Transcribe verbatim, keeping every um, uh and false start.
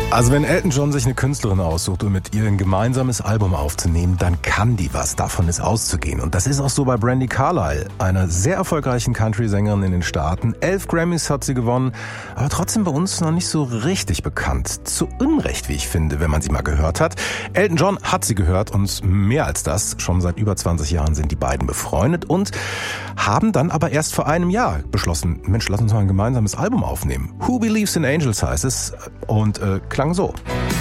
Also wenn Elton John sich eine Künstlerin aussucht, um mit ihr ein gemeinsames Album aufzunehmen, dann kann die was. Davon ist auszugehen. Und das ist auch so bei Brandi Carlile, einer sehr erfolgreichen Country-Sängerin in den Staaten. Elf Grammys hat sie gewonnen, aber trotzdem bei uns noch nicht so richtig bekannt. Zu Unrecht, wie ich finde, wenn man sie mal gehört hat. Elton John hat sie gehört und mehr als das. Schon seit über zwanzig Jahren sind die beiden befreundet und haben dann aber erst vor einem Jahr beschlossen, Mensch, lass uns mal ein gemeinsames Album aufnehmen. Who Believes in Angels heißt es und äh, klang so.